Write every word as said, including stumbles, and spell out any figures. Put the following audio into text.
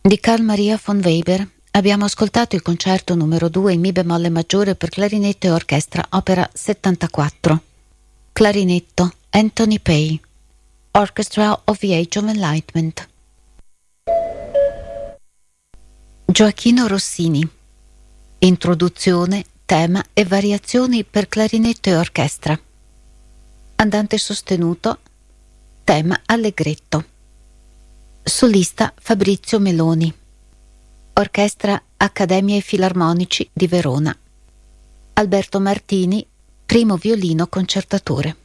Di Carl Maria von Weber abbiamo ascoltato il concerto numero due in Mi bemolle maggiore per clarinetto e orchestra, opera settantaquattro. Clarinetto Anthony Pay, Orchestra of the Age of Enlightenment. Gioachino Rossini, introduzione, tema e variazioni per clarinetto e orchestra. Andante sostenuto, tema allegretto. Solista Fabrizio Meloni. Orchestra Accademia e Filarmonici di Verona. Alberto Martini, primo violino concertatore.